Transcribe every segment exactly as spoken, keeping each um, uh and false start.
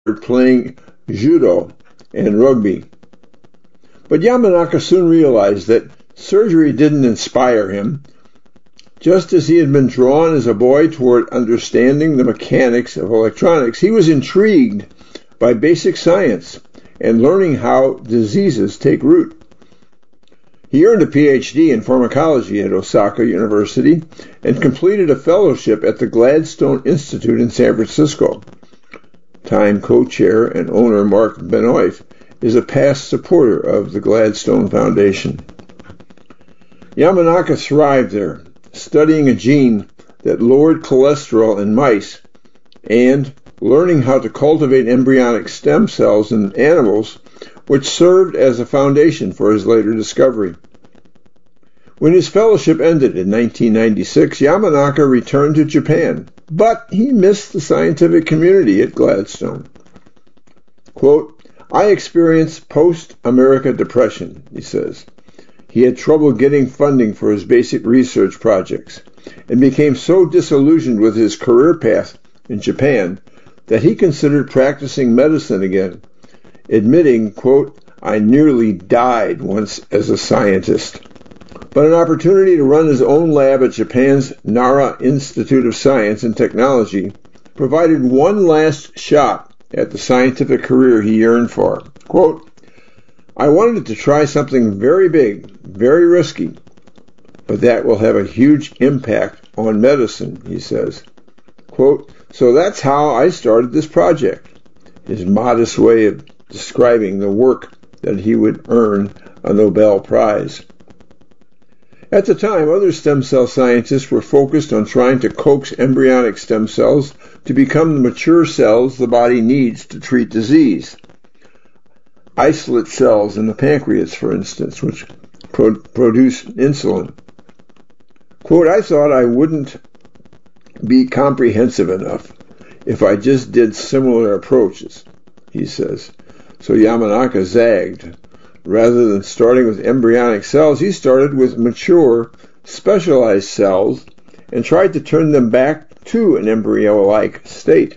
playing judo and rugby. But Yamanaka soon realized that surgery didn't inspire him. Just as he had been drawn as a boy toward understanding the mechanics of electronics, he was intrigued by basic science and learning how diseases take root. He earned a P H D in pharmacology at Osaka University and completed a fellowship at the Gladstone Institute in San Francisco. Time co-chair and owner Mark Benoit is a past supporter of the Gladstone Foundation. Yamanaka thrived there, studying a gene that lowered cholesterol in mice and learning how to cultivate embryonic stem cells in animals, which served as a foundation for his later discovery. When his fellowship ended in nineteen ninety-six, Yamanaka returned to Japan, but he missed the scientific community at Gladstone. Quote, "I experienced post-America depression," he says. He had trouble getting funding for his basic research projects and became so disillusioned with his career path in Japan that he considered practicing medicine again, admitting, quote, "I nearly died once as a scientist." But an opportunity to run his own lab at Japan's Nara Institute of Science and Technology provided one last shot at the scientific career he yearned for. Quote, "I wanted to try something very big, very risky, but that will have a huge impact on medicine," he says. Quote, "So that's how I started this project," his modest way of describing the work that he would earn a Nobel Prize. At the time, other stem cell scientists were focused on trying to coax embryonic stem cells to become the mature cells the body needs to treat disease. Isolate cells in the pancreas, for instance, which pro- produce insulin. Quote, "I thought I wouldn't be comprehensive enough if I just did similar approaches," he says. So Yamanaka zagged. Rather than starting with embryonic cells, he started with mature, specialized cells and tried to turn them back to an embryo-like state.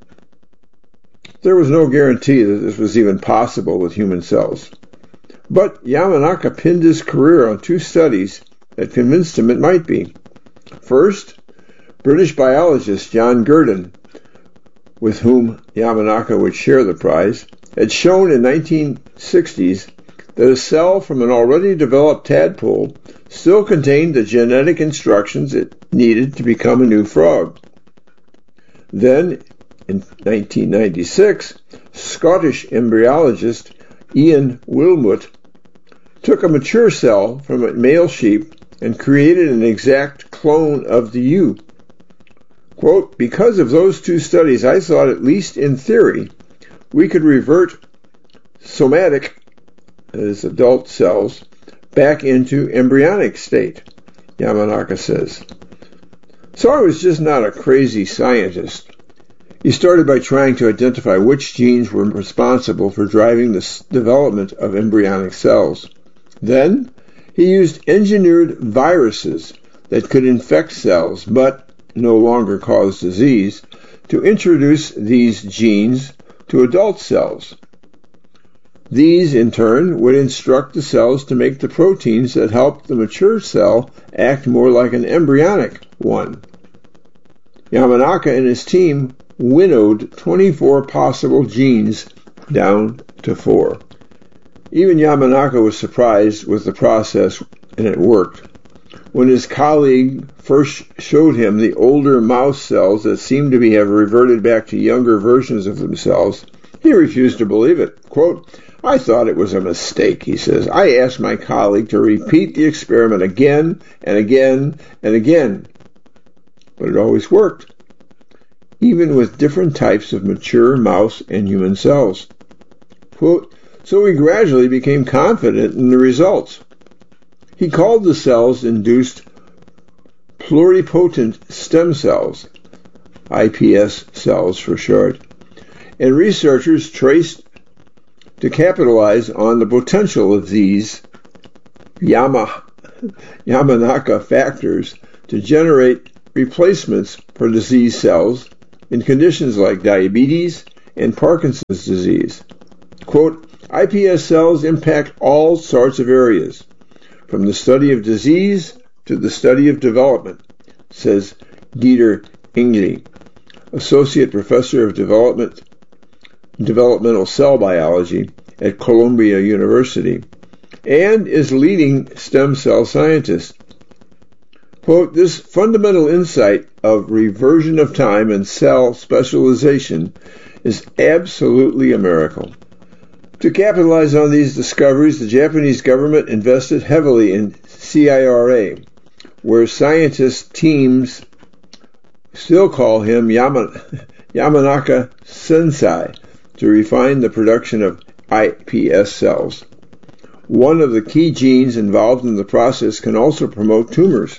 There was no guarantee that this was even possible with human cells. But Yamanaka pinned his career on two studies that convinced him it might be. First, British biologist John Gurdon, with whom Yamanaka would share the prize, had shown in the nineteen sixties that a cell from an already developed tadpole still contained the genetic instructions it needed to become a new frog. Then, in nineteen ninety-six, Scottish embryologist Ian Wilmut took a mature cell from a male sheep and created an exact clone of the ewe. Quote, "Because of those two studies, I thought, at least in theory, we could revert somatic, as adult cells, back into embryonic state," Yamanaka says. So I was just not a crazy scientist. He started by trying to identify which genes were responsible for driving the development of embryonic cells. Then he used engineered viruses that could infect cells but no longer cause disease to introduce these genes to adult cells. These, in turn, would instruct the cells to make the proteins that help the mature cell act more like an embryonic one. Yamanaka and his team winnowed twenty-four possible genes down to four. Even Yamanaka was surprised with the process, and it worked. When his colleague first showed him the older mouse cells that seemed to be have reverted back to younger versions of themselves, he refused to believe it. Quote, "I thought it was a mistake," he says. "I asked my colleague to repeat the experiment again and again and again, but it always worked, even with different types of mature mouse and human cells." Quote, "So we gradually became confident in the results." He called the cells induced pluripotent stem cells, I P S cells for short, and researchers traced to capitalize on the potential of these Yama, Yamanaka factors to generate replacements for disease cells in conditions like diabetes and Parkinson's disease. Quote, I P S cells impact all sorts of areas, from the study of disease to the study of development, says Dieter Ingli, Associate Professor of Development, Developmental Cell Biology at Columbia University, and is leading stem cell scientist. Quote, this fundamental insight of reversion of time and cell specialization is absolutely a miracle. To capitalize on these discoveries, the Japanese government invested heavily in C I R A, where scientist teams still call him Yaman- Yamanaka Sensei to refine the production of I P S cells. One of the key genes involved in the process can also promote tumors.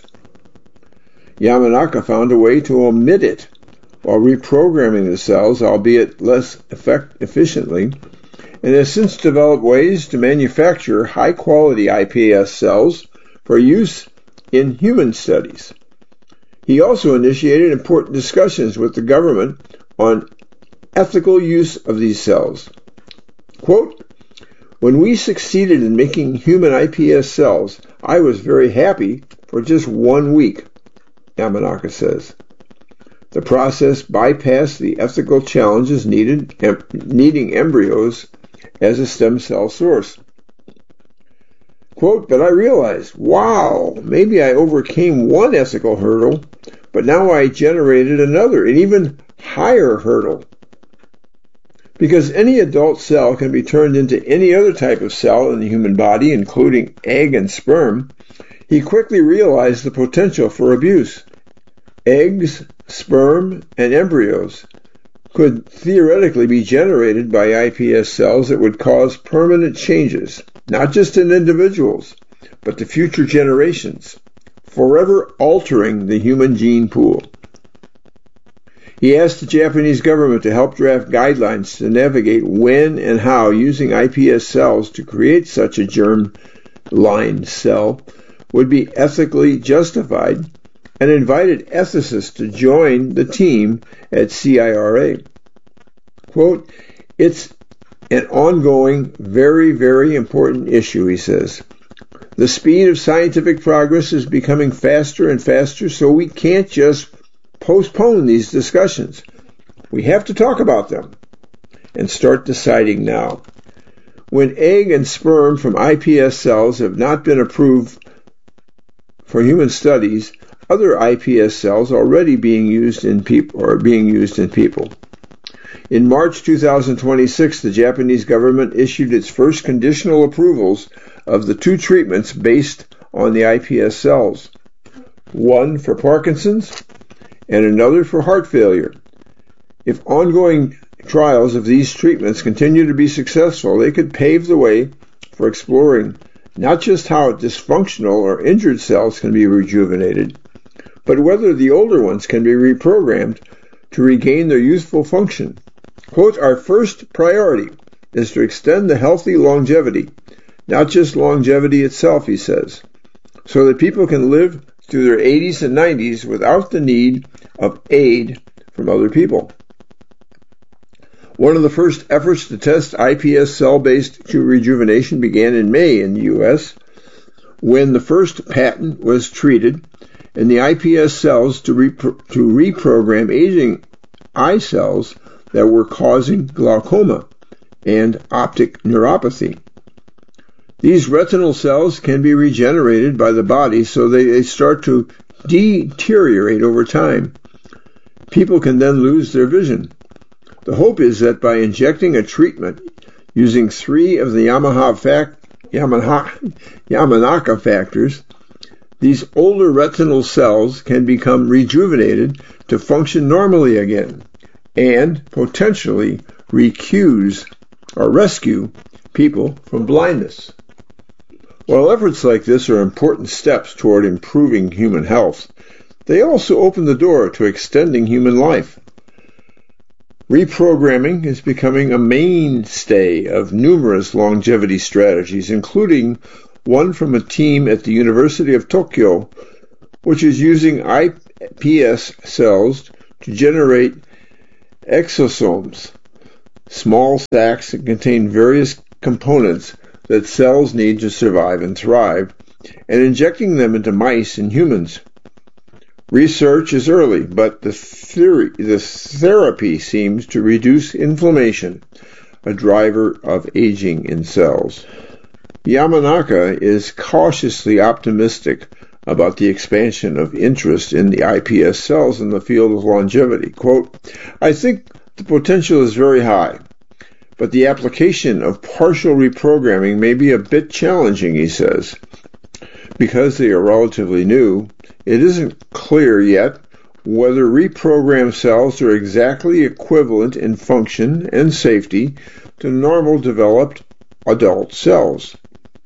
Yamanaka found a way to omit it while reprogramming the cells, albeit less effect- efficiently, and has since developed ways to manufacture high-quality I P S cells for use in human studies. He also initiated important discussions with the government on ethical use of these cells. Quote, when we succeeded in making human I P S cells, I was very happy for just one week, Yamanaka says. The process bypassed the ethical challenges needed, em, needing embryos as a stem cell source. Quote, but I realized, wow, maybe I overcame one ethical hurdle, but now I generated another, an even higher hurdle. Because any adult cell can be turned into any other type of cell in the human body, including egg and sperm, he quickly realized the potential for abuse. Eggs, sperm, and embryos could theoretically be generated by I P S cells that would cause permanent changes, not just in individuals, but to future generations, forever altering the human gene pool. He asked the Japanese government to help draft guidelines to navigate when and how using I P S cells to create such a germ-line cell would be ethically justified, and invited ethicists to join the team at C I R A. Quote, it's an ongoing, very, very important issue, he says. The speed of scientific progress is becoming faster and faster, so we can't just postpone these discussions. We have to talk about them and start deciding now. When egg and sperm from I P S cells have not been approved for human studies, other I P S cells already being used in people are being used in people. In March two thousand twenty-six, the Japanese government issued its first conditional approvals of the two treatments based on the I P S cells, one for Parkinson's and another for heart failure. If ongoing trials of these treatments continue to be successful, they could pave the way for exploring not just how dysfunctional or injured cells can be rejuvenated, but whether the older ones can be reprogrammed to regain their youthful function. Quote, our first priority is to extend the healthy longevity, not just longevity itself, he says, so that people can live through their eighties and nineties without the need of aid from other people. One of the first efforts to test I P S cell-based rejuvenation began in May in the U S, when the first patent was treated and the I P S cells to, repro- to reprogram aging eye cells that were causing glaucoma and optic neuropathy. These retinal cells can be regenerated by the body so they, they start to deteriorate over time. People can then lose their vision. The hope is that by injecting a treatment using three of the Yamaha fact, Yamaha, Yamanaka factors, these older retinal cells can become rejuvenated to function normally again and potentially recuse or rescue people from blindness. While efforts like this are important steps toward improving human health, they also open the door to extending human life. Reprogramming is becoming a mainstay of numerous longevity strategies, including one from a team at the University of Tokyo, which is using I P S cells to generate exosomes, small sacks that contain various components that cells need to survive and thrive, and injecting them into mice and humans. Research is early, but the theory, the therapy seems to reduce inflammation, a driver of aging in cells. Yamanaka is cautiously optimistic about the expansion of interest in the I P S cells in the field of longevity. Quote, I think the potential is very high, but the application of partial reprogramming may be a bit challenging, he says. Because they are relatively new, it isn't clear yet whether reprogrammed cells are exactly equivalent in function and safety to normal developed adult cells.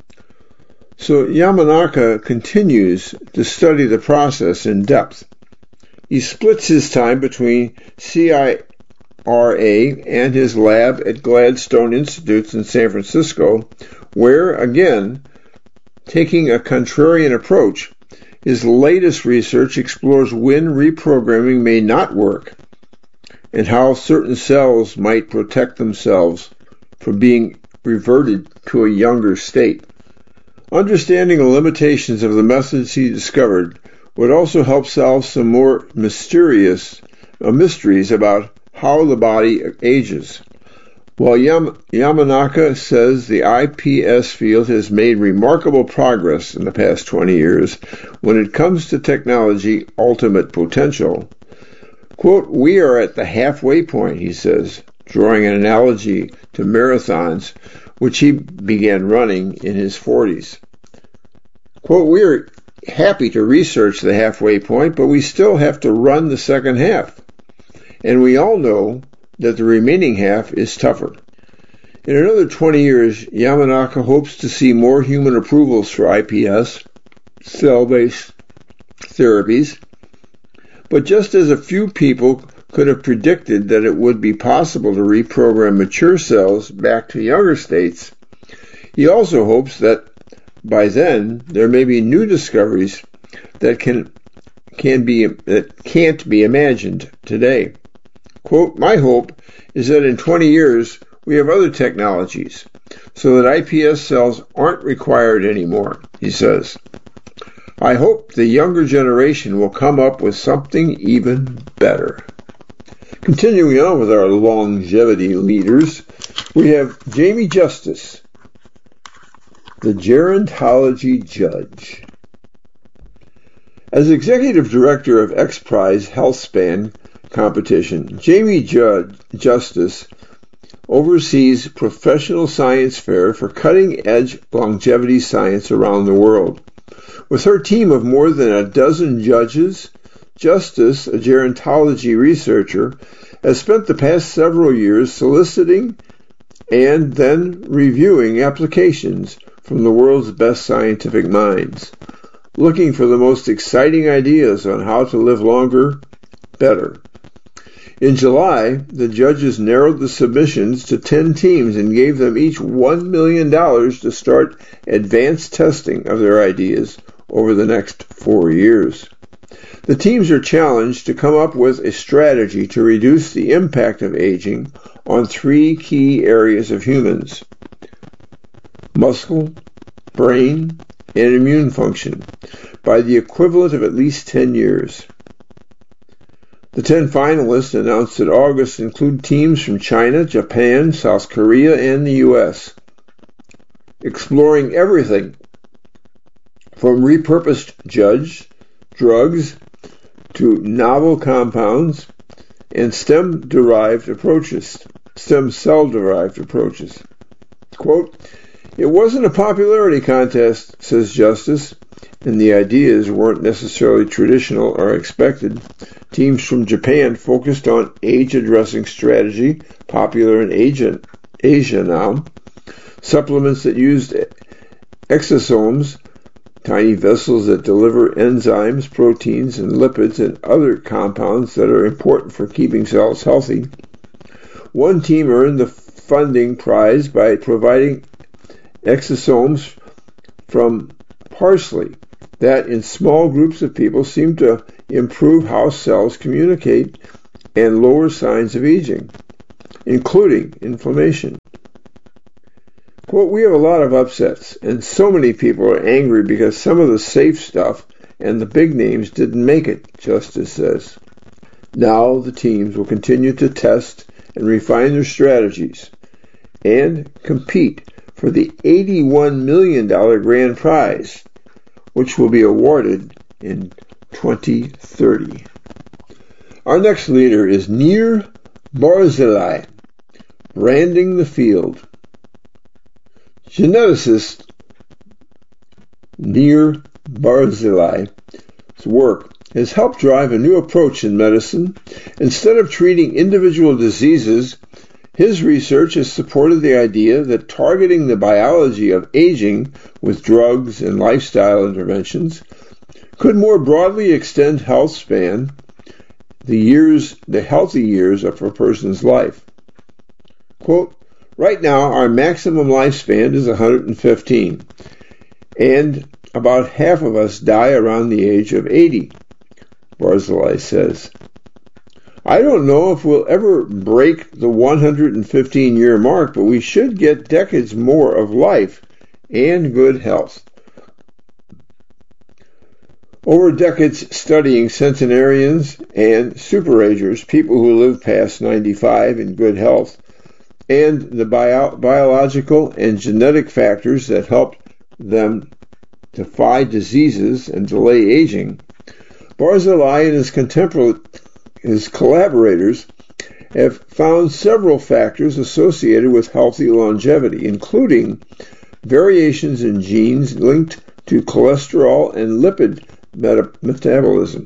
So Yamanaka continues to study the process in depth. He splits his time between C I R A and his lab at Gladstone Institutes in San Francisco, where, again, taking a contrarian approach, his latest research explores when reprogramming may not work and how certain cells might protect themselves from being reverted to a younger state. Understanding the limitations of the methods he discovered would also help solve some more mysterious uh, mysteries about how the body ages. While Yam- Yamanaka says the I P S field has made remarkable progress in the past twenty years when it comes to technology ultimate potential, quote, we are at the halfway point, he says, drawing an analogy to marathons, which he began running in his forties. Quote, we are happy to research the halfway point, but we still have to run the second half. And we all know that the remaining half is tougher. In another twenty years, Yamanaka hopes to see more human approvals for I P S, cell-based therapies. But just as a few people could have predicted that it would be possible to reprogram mature cells back to younger states, he also hopes that by then there may be new discoveries that can can be that can't be imagined today. Quote, my hope is that in twenty years we have other technologies so that I P S cells aren't required anymore, he says. I hope the younger generation will come up with something even better. Continuing on with our longevity leaders, we have Jamie Justice, the gerontology judge. As executive director of X Prize HealthSpan competition, Jamie Judge, Justice oversees professional science fair for cutting-edge longevity science around the world. With her team of more than a dozen judges, Justice, a gerontology researcher, has spent the past several years soliciting and then reviewing applications from the world's best scientific minds, looking for the most exciting ideas on how to live longer, better. In July, the judges narrowed the submissions to ten teams and gave them each one million dollars to start advanced testing of their ideas over the next four years. The teams are challenged to come up with a strategy to reduce the impact of aging on three key areas of humans: muscle, brain, and immune function, by the equivalent of at least ten years. The ten finalists announced in August include teams from China, Japan, South Korea, and the U S, exploring everything from repurposed judge, drugs to novel compounds and stem-derived approaches, stem cell-derived approaches. Quote, it wasn't a popularity contest, says Justice, and the ideas weren't necessarily traditional or expected. Teams from Japan focused on age-addressing strategy, popular in Asia, Asia now, supplements that used exosomes, tiny vessels that deliver enzymes, proteins, and lipids and other compounds that are important for keeping cells healthy. One team earned the funding prize by providing exosomes from parsley that in small groups of people seem to improve how cells communicate and lower signs of aging. including inflammation. Quote, we have a lot of upsets, and so many people are angry because some of the safe stuff and the big names didn't make it, Justice says. Now the teams will continue to test and refine their strategies and compete for the eighty-one million dollars grand prize, which will be awarded in twenty thirty. Our next leader is Nir Barzilai, branding the field. Geneticist Nir Barzilai's work has helped drive a new approach in medicine. Instead of treating individual diseases, his research has supported the idea that targeting the biology of aging with drugs and lifestyle interventions could more broadly extend health span, the years, the healthy years of a person's life. Quote, right now, our maximum lifespan is one hundred fifteen, and about half of us die around the age of eighty, Barzilai says. I don't know if we'll ever break the one hundred fifteen year mark, but we should get decades more of life and good health. Over decades studying centenarians and superagers, people who live past ninety-five in good health, and the bio- biological and genetic factors that help them defy diseases and delay aging, Barzilai and his contemporary his collaborators have found several factors associated with healthy longevity, including variations in genes linked to cholesterol and lipid meta- metabolism.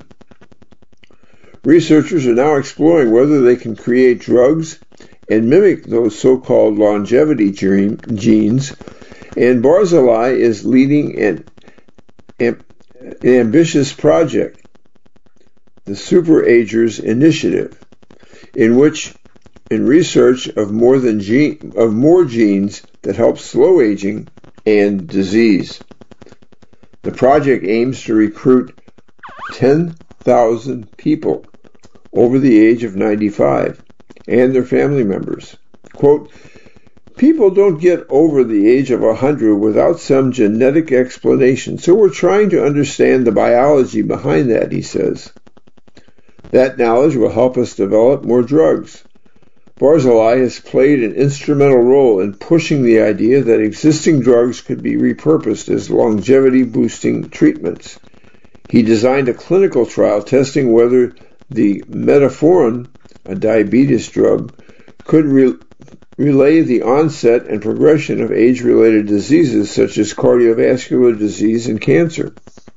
Researchers are now exploring whether they can create drugs and mimic those so-called longevity gene- genes, and Barzilai is leading an, an ambitious project, the Superagers Initiative, in which in research of more than gene, of more genes that help slow aging and disease. The project aims to recruit ten thousand people over the age of ninety-five and their family members. Quote, people don't get over the age of one hundred without some genetic explanation, so we're trying to understand the biology behind that, he says. That knowledge will help us develop more drugs. Barzilai has played an instrumental role in pushing the idea that existing drugs could be repurposed as longevity-boosting treatments. He designed a clinical trial testing whether the metformin, a diabetes drug, could re- relay the onset and progression of age-related diseases such as cardiovascular disease and cancer.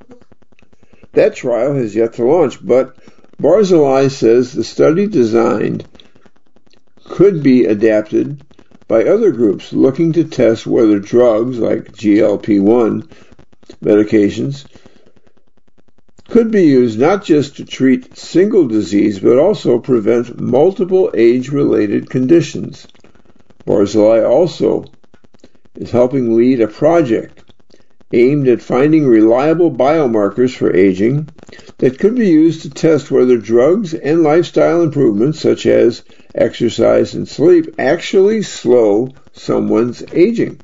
That trial has yet to launch, but Barzilai says the study designed could be adapted by other groups looking to test whether drugs like G L P one medications could be used not just to treat single disease but also prevent multiple age-related conditions. Barzilai also is helping lead a project aimed at finding reliable biomarkers for aging that could be used to test whether drugs and lifestyle improvements such as exercise and sleep actually slow someone's aging.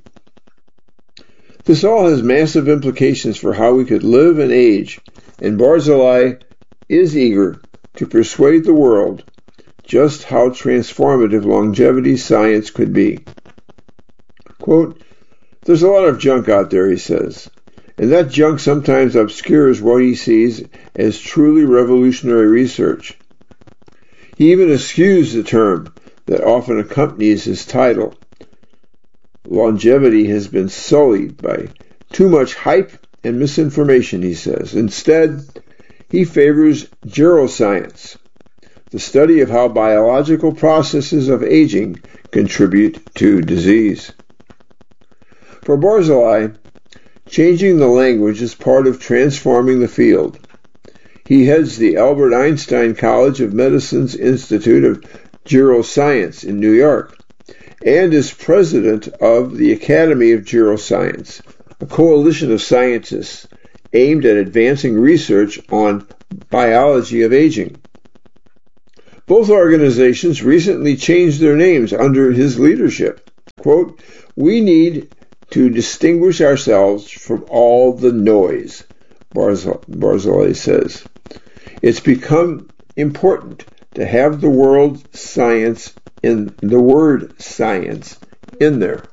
This all has massive implications for how we could live and age, and Barzilai is eager to persuade the world just how transformative longevity science could be. Quote, there's a lot of junk out there, he says, and that junk sometimes obscures what he sees as truly revolutionary research. He even eschews the term that often accompanies his title. Longevity has been sullied by too much hype and misinformation, he says. Instead, he favors geroscience, the study of how biological processes of aging contribute to disease. For Barzilai, changing the language is part of transforming the field. He heads the Albert Einstein College of Medicine's Institute of Geroscience in New York and is president of the Academy of Geroscience, a coalition of scientists aimed at advancing research on biology of aging. Both organizations recently changed their names under his leadership. Quote, "We need to distinguish ourselves from all the noise," Barzilai says. "It's become important to have the word science in the word science in there."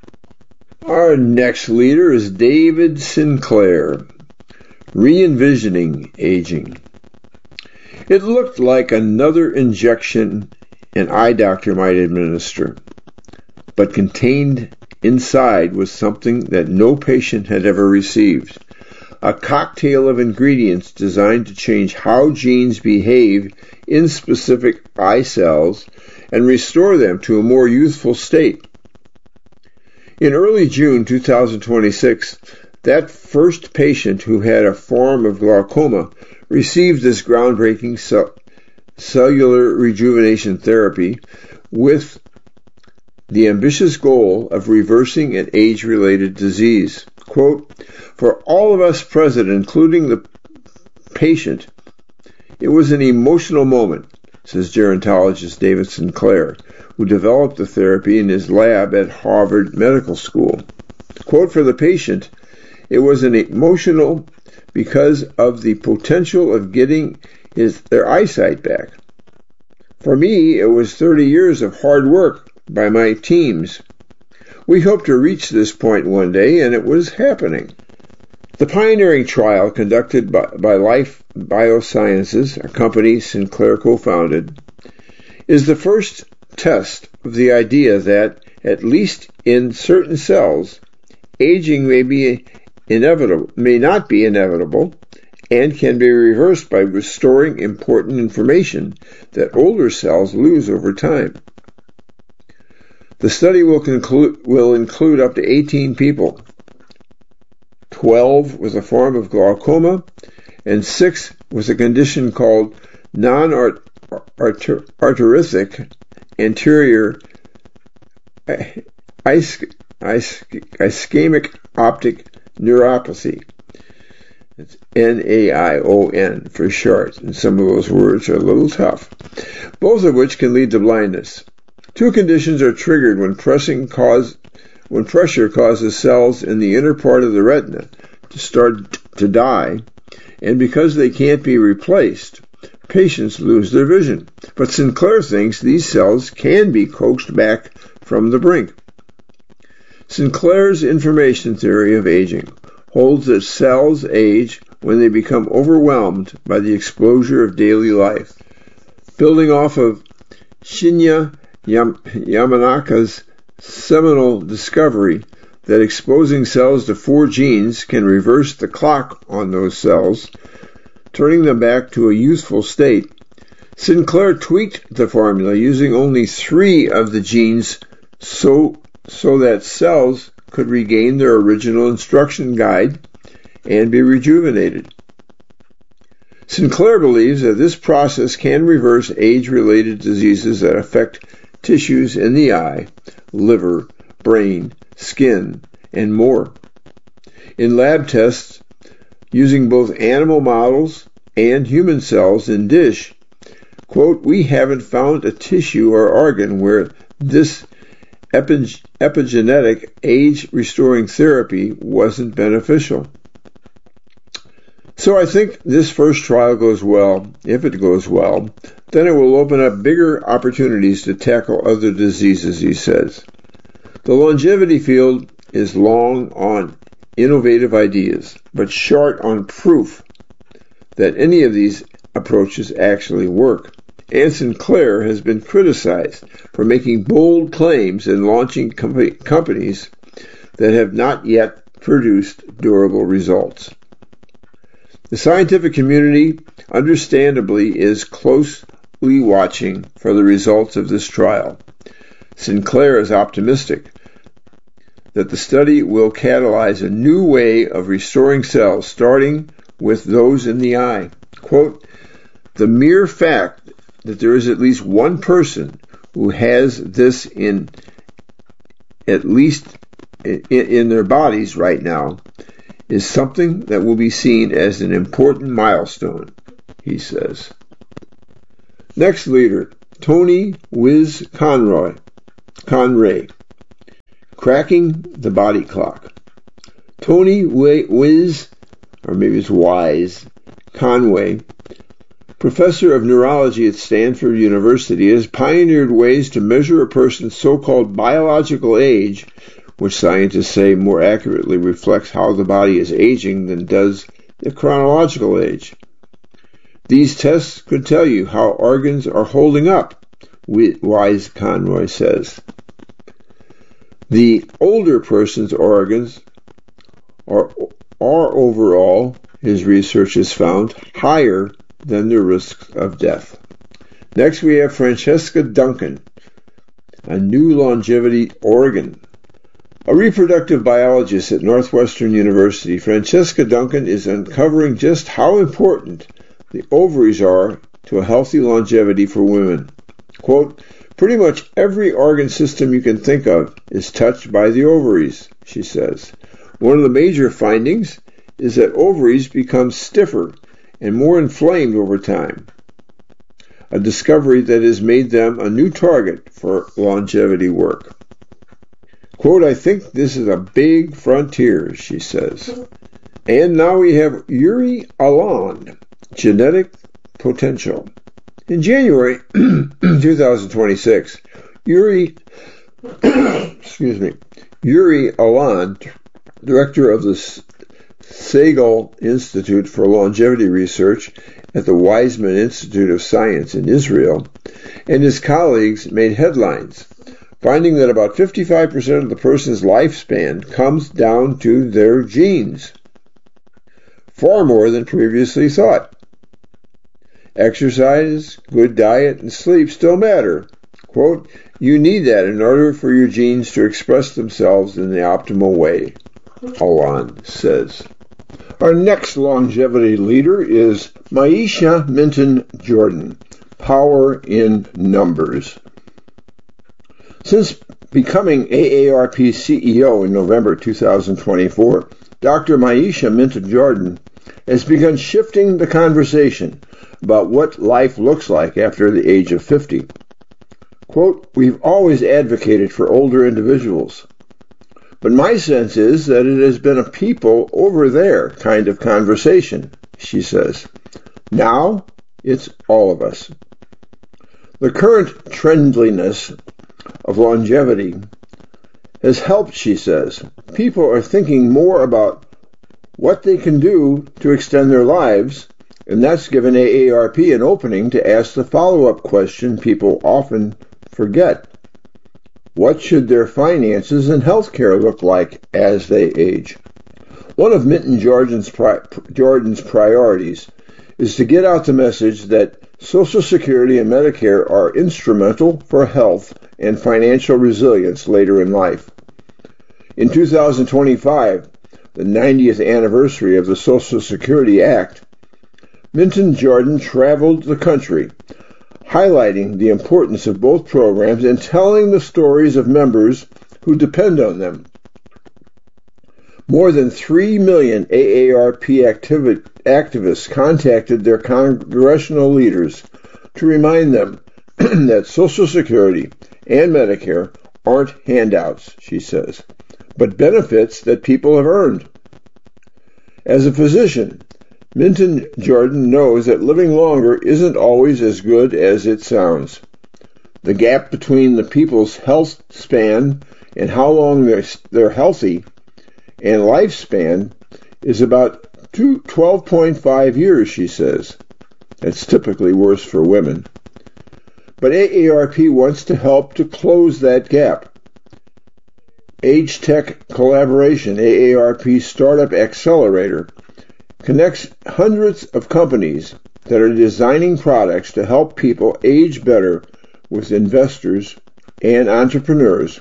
Our next leader is David Sinclair, Re-Envisioning Aging. It looked like another injection an eye doctor might administer, but contained inside was something that no patient had ever received. A cocktail of ingredients designed to change how genes behave in specific eye cells and restore them to a more youthful state. In early June two thousand twenty-six, that first patient who had a form of glaucoma received this groundbreaking cell- cellular rejuvenation therapy with the ambitious goal of reversing an age-related disease. Quote, "For all of us present, including the patient, it was an emotional moment," says gerontologist David Sinclair, who developed the therapy in his lab at Harvard Medical School. Quote, "For the patient, it was an emotional because of the potential of getting his, their eyesight back. For me, it was thirty years of hard work by my teams. We hoped to reach this point one day, and it was happening." The pioneering trial conducted by, by Life Biosciences, a company Sinclair co-founded, is the first test of the idea that, at least in certain cells, aging may be inevitable, may not be inevitable, and can be reversed by restoring important information that older cells lose over time. The study will conclude, will include up to eighteen people, twelve with a form of glaucoma, and six with a condition called non-arteritic anterior ischemic optic neuropathy. It's N A I O N for short, and some of those words are a little tough, both of which can lead to blindness. Two conditions are triggered when pressing cause, when pressure causes cells in the inner part of the retina to start to die, and because they can't be replaced, patients lose their vision. But Sinclair thinks these cells can be coaxed back from the brink. Sinclair's information theory of aging holds that cells age when they become overwhelmed by the exposure of daily life. Building off of Shinya Yamanaka's seminal discovery that exposing cells to four genes can reverse the clock on those cells, turning them back to a youthful state, Sinclair tweaked the formula using only three of the genes so, so that cells could regain their original instruction guide and be rejuvenated. Sinclair believes that this process can reverse age-related diseases that affect tissues in the eye, liver, brain, skin, and more. In lab tests, using both animal models and human cells in dish, quote, "We haven't found a tissue or organ where this epi- epigenetic age-restoring therapy wasn't beneficial." So I think this first trial goes well. If it goes well, then it will open up bigger opportunities to tackle other diseases, he says. The longevity field is long on innovative ideas, but short on proof that any of these approaches actually work. And Sinclair has been criticized for making bold claims and launching com- companies that have not yet produced durable results. The scientific community, understandably, is closely watching for the results of this trial. Sinclair is optimistic that the study will catalyze a new way of restoring cells, starting with those in the eye. Quote, "The mere fact that there is at least one person who has this in at least in, in their bodies right now is something that will be seen as an important milestone," he says. Next leader, Tony Wiz Conroy, Conray, cracking the body clock. Tony Wiz, or maybe it's Wise, Conway, professor of neurology at Stanford University, has pioneered ways to measure a person's so-called biological age, which scientists say more accurately reflects how the body is aging than does the chronological age. These tests could tell you how organs are holding up, Wise Conroy says. The older person's organs are, are overall, his research has found, higher than the risks of death. Next we have Francesca Duncan, a new longevity organ. A reproductive biologist at Northwestern University, Francesca Duncan is uncovering just how important the ovaries are to a healthy longevity for women. Quote, pretty much every organ system you can think of is touched by the ovaries, she says. One of the major findings is that ovaries become stiffer and more inflamed over time, a discovery that has made them a new target for longevity work. Quote, I think this is a big frontier, she says. And now we have Yuri Alon, genetic potential. In January twenty twenty-six, Yuri, excuse me, Yuri Alon, director of the Segal Institute for Longevity Research at the Weizmann Institute of Science in Israel, and his colleagues made headlines, finding that about fifty-five percent of the person's lifespan comes down to their genes, far more than previously thought. Exercise, good diet, and sleep still matter. Quote, you need that in order for your genes to express themselves in the optimal way, Alon says. Our next longevity leader is Maisha Minton Jordan, Power in Numbers. Since becoming A A R P C E O in November two thousand twenty-four, Doctor Maisha Minton Jordan has begun shifting the conversation about what life looks like after the age of fifty. Quote, we've always advocated for older individuals, but my sense is that it has been a people over there kind of conversation, she says. Now, it's all of us. The current trendliness of longevity has helped, she says. People are thinking more about what they can do to extend their lives, and that's given A A R P an opening to ask the follow-up question people often forget. What should their finances and health care look like as they age? One of Minton Jordan's, pri- Jordan's priorities is to get out the message that Social Security and Medicare are instrumental for health and financial resilience later in life. In two thousand twenty-five, the ninetieth anniversary of the Social Security Act, Minton Jordan traveled the country, highlighting the importance of both programs and telling the stories of members who depend on them. More than three million A A R P activi- activists contacted their congressional leaders to remind them that Social Security and Medicare aren't handouts, she says, but benefits that people have earned. As a physician, Minton Jordan knows that living longer isn't always as good as it sounds. The gap between the people's health span and how long they're, they're healthy and lifespan is about twelve point five years, she says. That's typically worse for women. But A A R P wants to help to close that gap. Age Tech Collaboration, A A R P Startup Accelerator, connects hundreds of companies that are designing products to help people age better with investors and entrepreneurs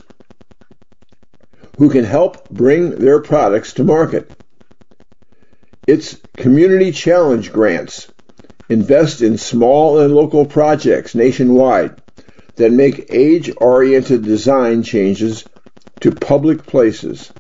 who can help bring their products to market. Its Community Challenge grants invest in small and local projects nationwide that make age-oriented design changes to public places.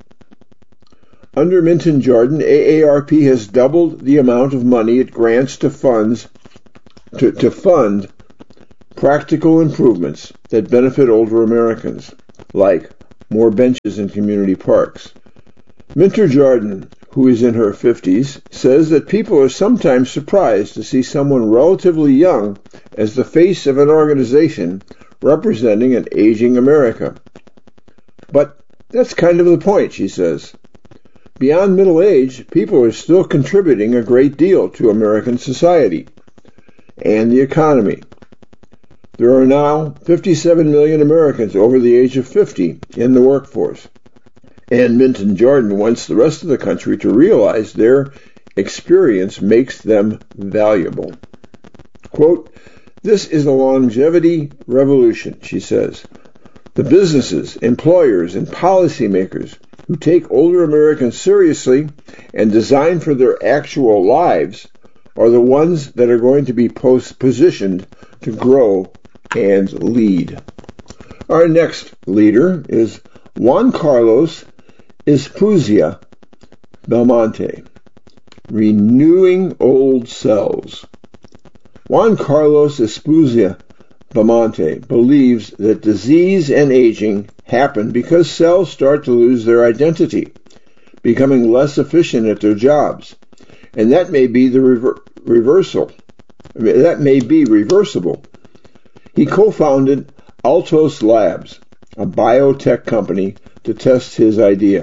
Under Minton Jordan, A A R P has doubled the amount of money it grants to funds to, to fund practical improvements that benefit older Americans, like more benches in community parks. Minter Jordan, who is in her fifties, says that people are sometimes surprised to see someone relatively young as the face of an organization representing an aging America. But that's kind of the point, she says. Beyond middle age, people are still contributing a great deal to American society and the economy. There are now fifty-seven million Americans over the age of fifty in the workforce. And Minter Jordan wants the rest of the country to realize their experience makes them valuable. Quote, "This is a longevity revolution," she says. The businesses, employers, and policymakers who take older Americans seriously and design for their actual lives are the ones that are going to be post- positioned to grow and lead. Our next leader is Juan Carlos Espucia Belmonte, Renewing Old Cells. Juan Carlos Espucia Belmonte believes that disease and aging happen because cells start to lose their identity, becoming less efficient at their jobs, and that may be the rever- reversal. That may be reversible. He co-founded Altos Labs, a biotech company, to test his idea.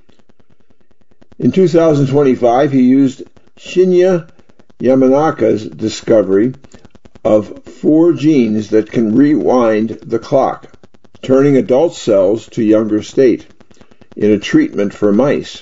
In two thousand twenty-five, he used Shinya Yamanaka's discovery of four genes that can rewind the clock, turning adult cells to younger state, in a treatment for mice.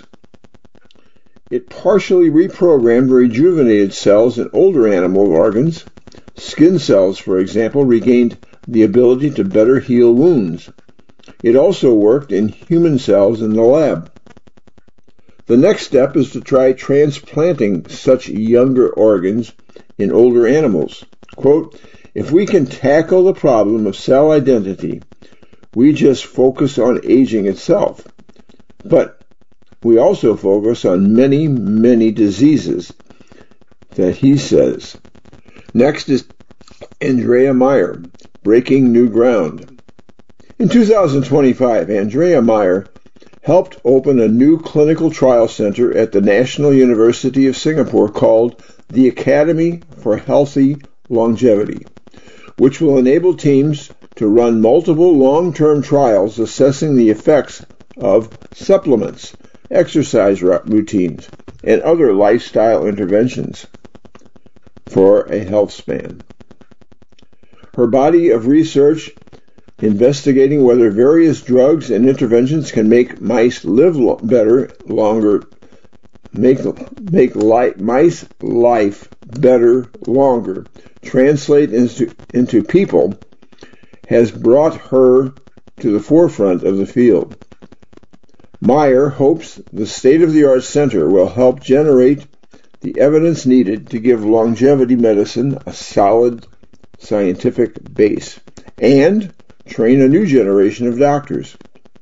It partially reprogrammed rejuvenated cells in older animal organs. Skin cells, for example, regained the ability to better heal wounds. It also worked in human cells in the lab. The next step is to try transplanting such younger organs in older animals. Quote, "If we can tackle the problem of cell identity, we just focus on aging itself. But we also focus on many, many diseases," that he says. Next is Andrea Meyer, Breaking New Ground. In two thousand twenty-five, Andrea Meyer helped open a new clinical trial center at the National University of Singapore called the Academy for Healthy Longevity, which will enable teams to run multiple long-term trials assessing the effects of supplements, exercise routines, and other lifestyle interventions for a health span. Her body of research investigating whether various drugs and interventions can make mice live lo- better longer, make make li- mice life better longer, translate into, into people, has brought her to the forefront of the field. Meyer hopes the state-of-the-art center will help generate the evidence needed to give longevity medicine a solid scientific base and train a new generation of doctors.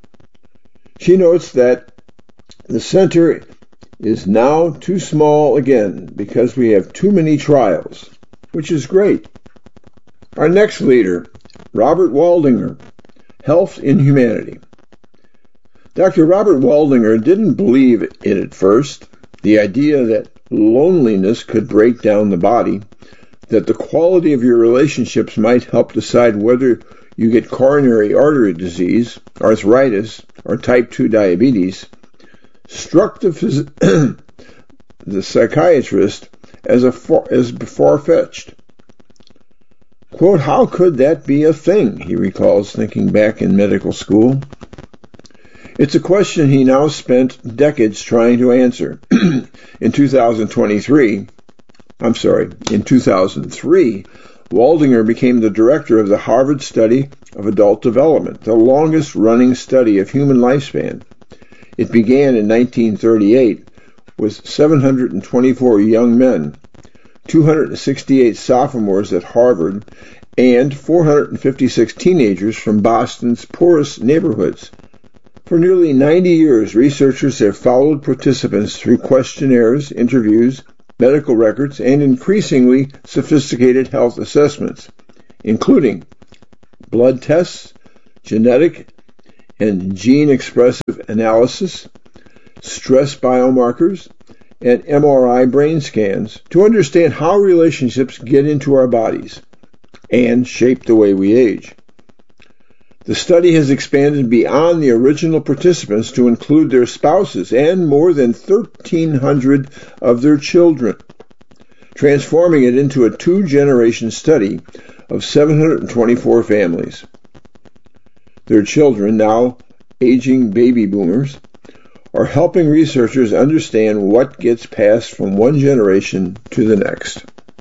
She notes that the center is now too small again because we have too many trials, which is great. Our next leader, Robert Waldinger, Health in Humanity. Doctor Robert Waldinger didn't believe in it at first, the idea that loneliness could break down the body, that the quality of your relationships might help decide whether you get coronary artery disease, arthritis, or type two diabetes, struck the, phys- the psychiatrist as, a far- as far-fetched. Quote, "How could that be a thing?" he recalls thinking back in medical school. It's a question he now spent decades trying to answer. In two thousand twenty-three, I'm sorry, in two thousand three, Waldinger became the director of the Harvard Study of Adult Development, the longest-running study of human lifespan. It began in nineteen thirty-eight with seven hundred twenty-four young men, two hundred sixty-eight sophomores at Harvard, and four hundred fifty-six teenagers from Boston's poorest neighborhoods. For nearly ninety years, researchers have followed participants through questionnaires, interviews, medical records, and increasingly sophisticated health assessments. including blood tests, genetic and gene expressive analysis, stress biomarkers, and M R I brain scans to understand how relationships get into our bodies and shape the way we age. The study has expanded beyond the original participants to include their spouses and more than thirteen hundred of their children, transforming it into a two-generation study of seven hundred twenty-four families. Their children, now aging baby boomers, are helping researchers understand what gets passed from one generation to the next.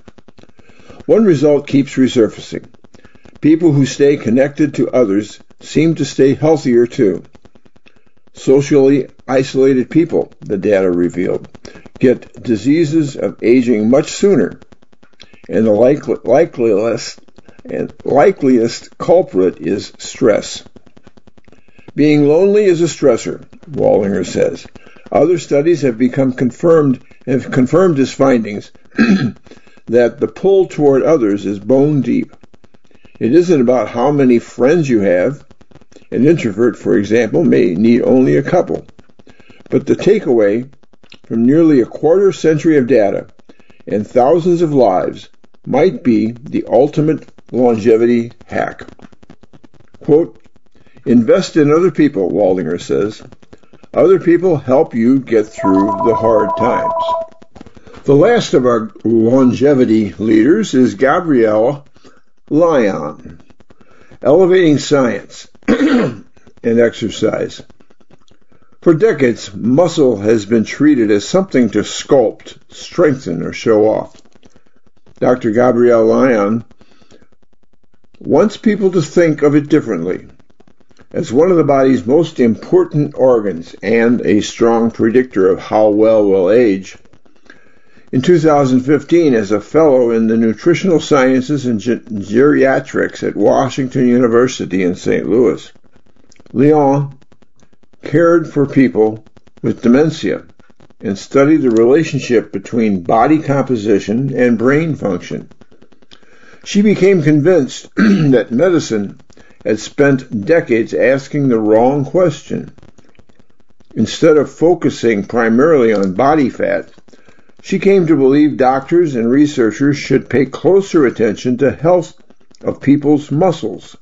One result keeps resurfacing. People who stay connected to others seem to stay healthier too. Socially isolated people, the data revealed, get diseases of aging much sooner, and the likely, likeliest, and likeliest culprit is stress. Being lonely is a stressor, Waldinger says. Other studies have become confirmed have confirmed his findings that the pull toward others is bone deep. It isn't about how many friends you have. An introvert, for example, may need only a couple. But the takeaway from nearly a quarter century of data and thousands of lives might be the ultimate longevity hack. Quote, invest in other people, Waldinger says. Other people help you get through the hard times. The last of our longevity leaders is Gabrielle Lyon, elevating science and exercise. For decades, muscle has been treated as something to sculpt, strengthen, or show off. Doctor Gabrielle Lyon wants people to think of it differently, as one of the body's most important organs and a strong predictor of how well we'll age. In two thousand fifteen, as a fellow in the nutritional sciences and ge- geriatrics at Washington University in Saint Louis, Lyon cared for people with dementia and studied the relationship between body composition and brain function. She became convinced that medicine had spent decades asking the wrong question. Instead of focusing primarily on body fat, she came to believe doctors and researchers should pay closer attention to health of people's muscles.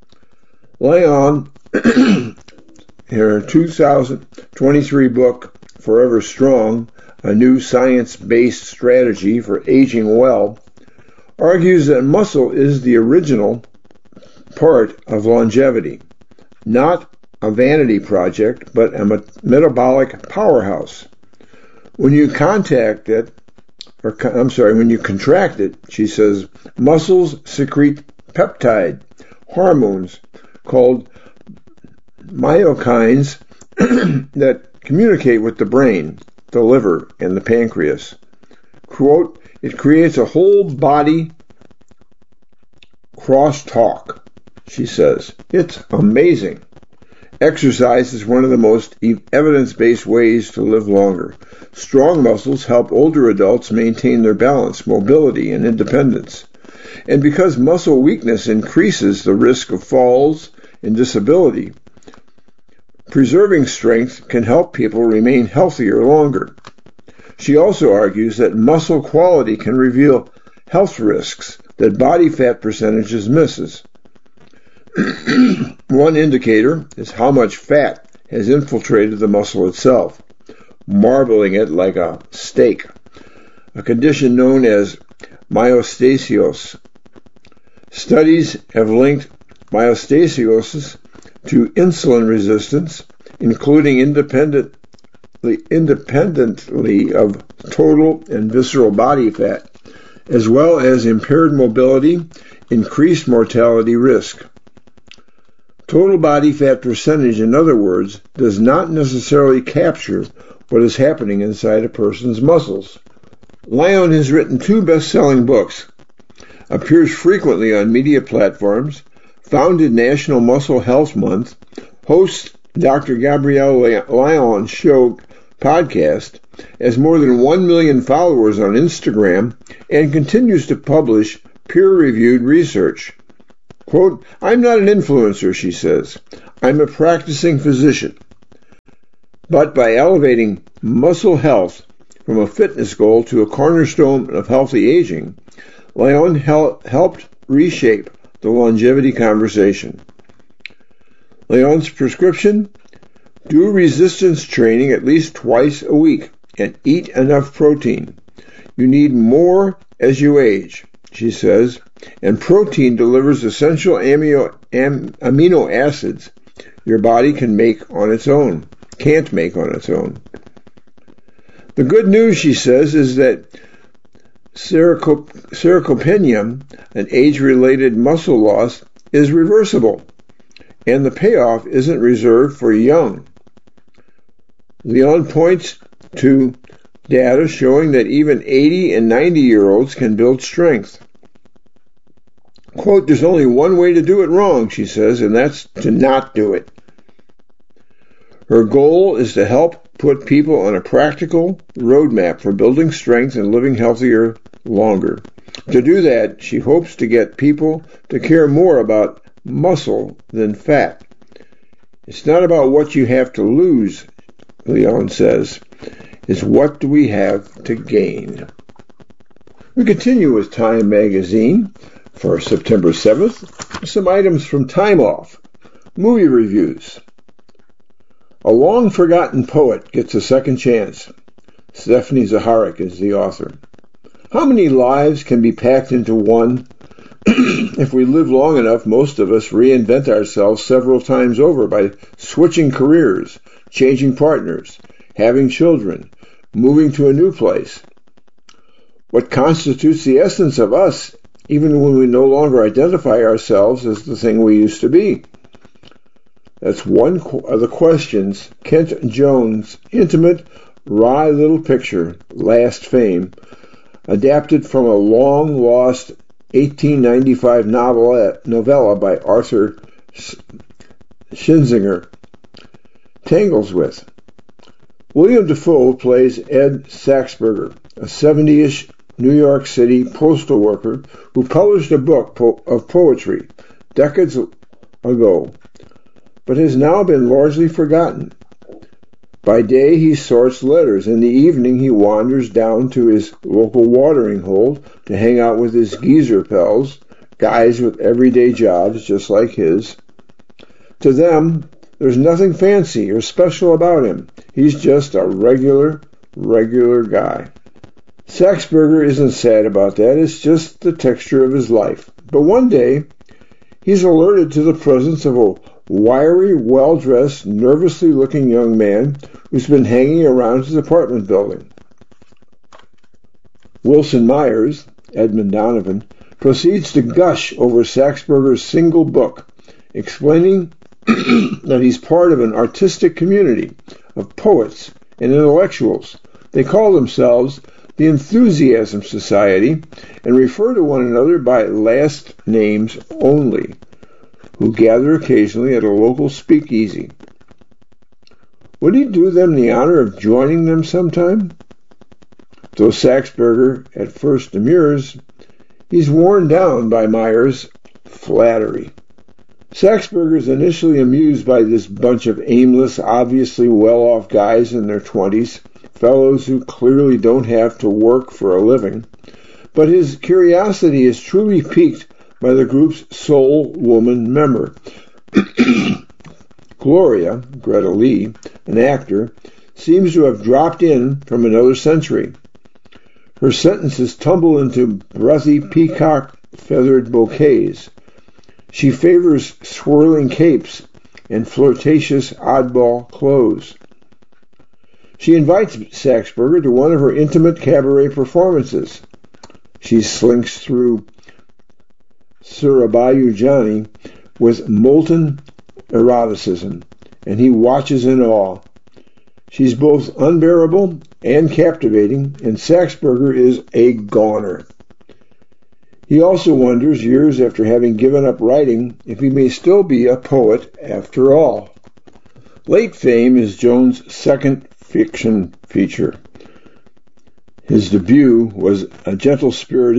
Lyon, in her two thousand twenty-three book, Forever Strong, a new science-based strategy for aging well, argues that muscle is the original part of longevity, not a vanity project, but a metabolic powerhouse. When you contact it, or I'm sorry, when you contract it, she says, muscles secrete peptide hormones called myokines that communicate with the brain, the liver, and the pancreas. Quote, it creates a whole body crosstalk, she says. It's amazing. Exercise is one of the most evidence-based ways to live longer. Strong muscles help older adults maintain their balance, mobility, and independence. And because muscle weakness increases the risk of falls and disability, preserving strength can help people remain healthier longer. She also argues that muscle quality can reveal health risks that body fat percentages misses. One indicator is how much fat has infiltrated the muscle itself, marbling it like a steak, a condition known as myostasios. Studies have linked myostasiosis to insulin resistance, including independently, independently of total and visceral body fat, as well as impaired mobility, increased mortality risk. Total body fat percentage, in other words, does not necessarily capture what is happening inside a person's muscles. Lyon has written two best-selling books, appears frequently on media platforms, founded National Muscle Health Month, hosts Doctor Gabrielle Lyon's show podcast, has more than one million followers on Instagram, and continues to publish peer-reviewed research. Quote, I'm not an influencer, she says. I'm a practicing physician. But by elevating muscle health from a fitness goal to a cornerstone of healthy aging, Leon hel- helped reshape the longevity conversation. Leon's prescription? Do resistance training at least twice a week and eat enough protein. You need more as you age, she says, and protein delivers essential amino, am, amino acids your body can make on its own, can't make on its own. The good news, she says, is that sarcopenia, an age-related muscle loss, is reversible, and the payoff isn't reserved for young. Leon points to data showing that even eighty and ninety-year-olds can build strength. Quote, there's only one way to do it wrong, she says, and that's to not do it. Her goal is to help put people on a practical roadmap for building strength and living healthier longer. To do that, she hopes to get people to care more about muscle than fat. It's not about what you have to lose, Leon says. It's what do we have to gain. We continue with Time magazine for September seventh. Some items from Time Off. Movie reviews. A long-forgotten poet gets a second chance. Stephanie Zaharik is the author. How many lives can be packed into one? If we live long enough, most of us reinvent ourselves several times over by switching careers, changing partners, having children, moving to a new place. What constitutes the essence of us, even when we no longer identify ourselves as the thing we used to be? That's one of the questions Kent Jones' intimate, wry little picture, Last Fame, adapted from a long-lost eighteen ninety-five novella, novella by Arthur Schlesinger, tangles with. William Dafoe plays Ed Saxberger, a seventy-ish New York City postal worker who published a book po- of poetry decades ago, but has now been largely forgotten. By day he sorts letters. In the evening he wanders down to his local watering hole to hang out with his geezer pals, guys with everyday jobs just like his. To them, there's nothing fancy or special about him. He's just a regular, regular guy. Saxberger isn't sad about that. It's just the texture of his life. But one day, he's alerted to the presence of a wiry, well-dressed, nervously looking young man who's been hanging around his apartment building. Wilson Myers, Edmund Donovan, proceeds to gush over Saxberger's single book, explaining that he's part of an artistic community of poets and intellectuals. They call themselves the Enthusiasm Society and refer to one another by last names only, who gather occasionally at a local speakeasy. Would he do them the honor of joining them sometime? Though Saxberger at first demurs, he's worn down by Myers' flattery. Saxberger is initially amused by this bunch of aimless, obviously well-off guys in their twenties, fellows who clearly don't have to work for a living, but his curiosity is truly piqued by the group's sole woman member. Gloria, Greta Lee, an actor, seems to have dropped in from another century. Her sentences tumble into breathy peacock-feathered bouquets. She favors swirling capes and flirtatious oddball clothes. She invites Saxberger to one of her intimate cabaret performances. She slinks through Surabayu Johnny with molten eroticism, and he watches in awe. She's both unbearable and captivating, and Saxberger is a goner. He also wonders, years after having given up writing, if he may still be a poet after all. Late Fame is Jones' second fiction feature. His debut was a gentle-spirited,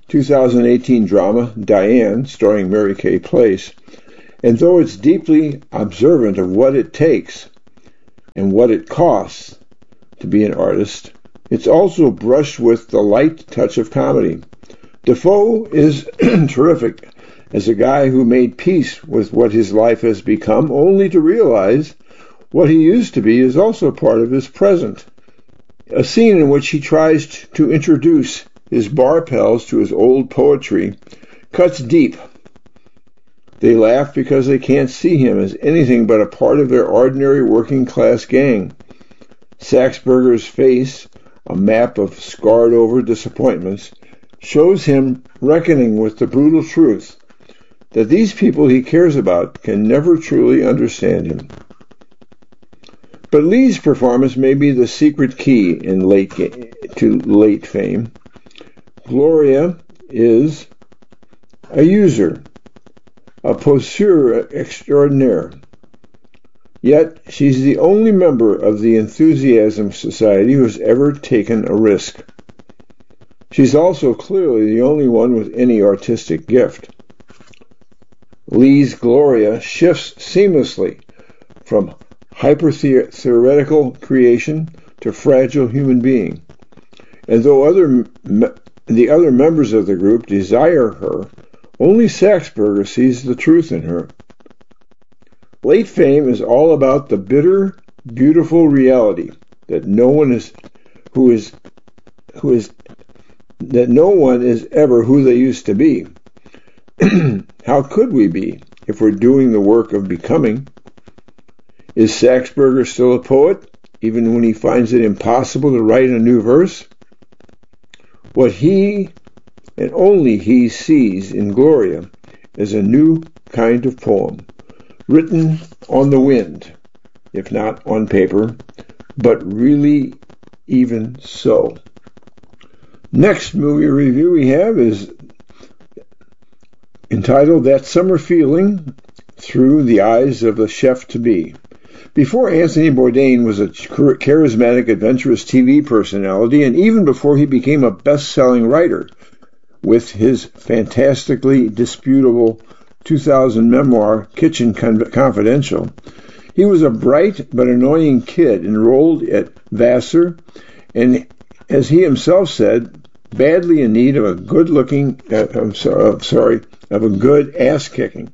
two thousand eighteen drama Diane, starring Mary Kay Place, and though it's deeply observant of what it takes and what it costs to be an artist, it's also brushed with the light touch of comedy. Defoe is terrific as a guy who made peace with what his life has become, only to realize what he used to be is also part of his present. A scene in which he tries to introduce his bar pals to his old poetry cuts deep. They laugh because they can't see him as anything but a part of their ordinary working-class gang. Saxberger's face, a map of scarred-over disappointments, shows him reckoning with the brutal truth that these people he cares about can never truly understand him. But Lee's performance may be the secret key in late to late fame. Gloria is a user, a poseur extraordinaire. Yet she's the only member of the Enthusiasm Society who has ever taken a risk. She's also clearly the only one with any artistic gift. Lee's Gloria shifts seamlessly from hyper-theoretical creation to fragile human being. And though other the other members of the group desire her, only Saxberger sees the truth in her. Late fame is all about the bitter, beautiful reality that no one is who is who is that no one is ever who they used to be. How could we be if we're doing the work of becoming? Is Saxberger still a poet, even when he finds it impossible to write a new verse? What he, and only he, sees in Gloria is a new kind of poem, written on the wind, if not on paper, but really even so. Next movie review we have is entitled That Summer Feeling Through the Eyes of a Chef-to-Be. Before Anthony Bourdain was a charismatic, adventurous T V personality, and even before he became a best-selling writer with his fantastically disputable two thousand memoir, Kitchen Confidential, he was a bright but annoying kid enrolled at Vassar, and as he himself said, badly in need of a good-looking, uh, I'm sorry, sorry, of a good ass-kicking.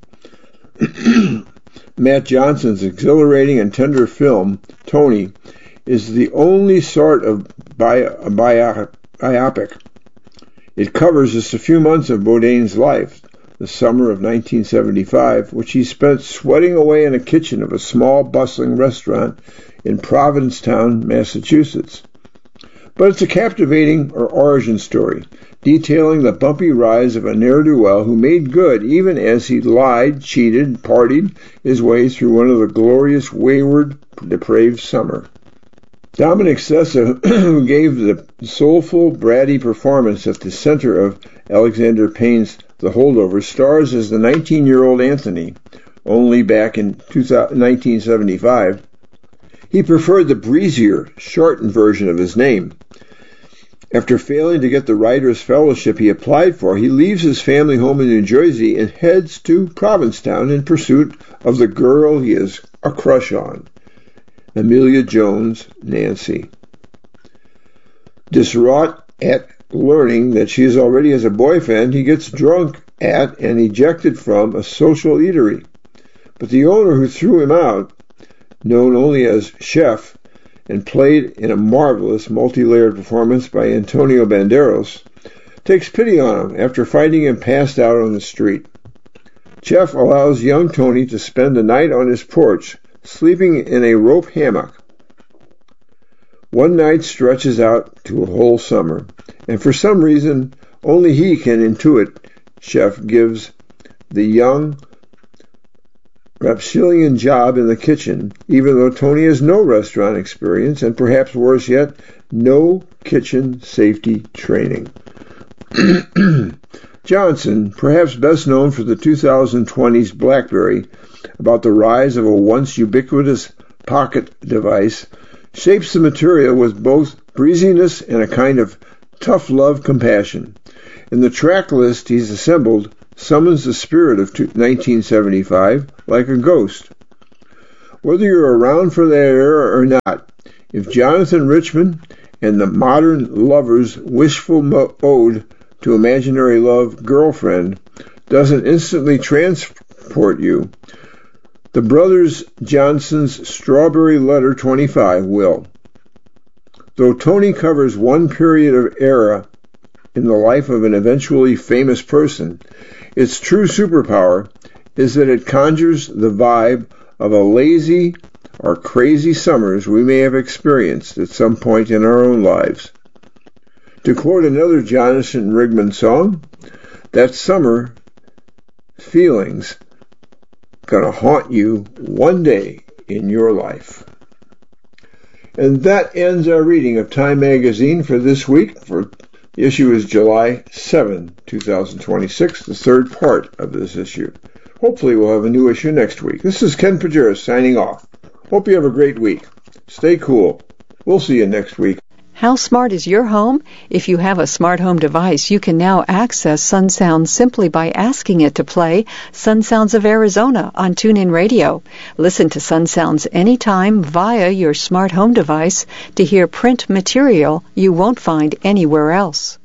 Matt Johnson's exhilarating and tender film, Tony, is the only sort of bi- bi- biopic. It covers just a few months of Bourdain's life, the summer of nineteen seventy-five, which he spent sweating away in a kitchen of a small, bustling restaurant in Provincetown, Massachusetts. But it's a captivating origin story, detailing the bumpy rise of a ne'er-do-well who made good even as he lied, cheated, partied his way through one of the glorious, wayward, depraved summer. Dominic Sessa, who gave the soulful, bratty performance at the center of Alexander Payne's The Holdovers, stars as the nineteen-year-old Anthony, only back in nineteen seventy-five. He preferred the breezier, shortened version of his name. After failing to get the Writers' Fellowship he applied for, he leaves his family home in New Jersey and heads to Provincetown in pursuit of the girl he has a crush on, Amelia Jones, Nancy. Distraught at learning that she is already has a boyfriend, he gets drunk at and ejected from a social eatery. But the owner who threw him out, known only as Chef, and played in a marvelous multi-layered performance by Antonio Banderas, takes pity on him after finding him passed out on the street. Chef allows young Tony to spend the night on his porch, sleeping in a rope hammock. One night stretches out to a whole summer, and for some reason only he can intuit, Chef gives the young Rapscallion job in the kitchen, even though Tony has no restaurant experience and, perhaps worse yet, no kitchen safety training. Johnson, perhaps best known for the twenty twenties BlackBerry, about the rise of a once ubiquitous pocket device, shapes the material with both breeziness and a kind of tough love, compassion. And the track list he's assembled summons the spirit of nineteen seventy-five like a ghost. Whether you're around for that era or not, if Jonathan Richman and the modern lover's wishful ode to imaginary love girlfriend doesn't instantly transport you, the Brothers Johnson's Strawberry Letter twenty-five will. Though Tony covers one period of era in the life of an eventually famous person, its true superpower is that it conjures the vibe of a lazy or crazy summers we may have experienced at some point in our own lives. To quote another Jonathan Richman song, that summer feelings gonna haunt you one day in your life. And that ends our reading of Time Magazine for this week. For the issue is July seventh, twenty twenty-six, the third part of this issue. Hopefully we'll have a new issue next week. This is Ken Pajeris signing off. Hope you have a great week. Stay cool. We'll see you next week. How smart is your home? If you have a smart home device, you can now access Sun Sounds simply by asking it to play Sun Sounds of Arizona on TuneIn Radio. Listen to Sun Sounds anytime via your smart home device to hear print material you won't find anywhere else.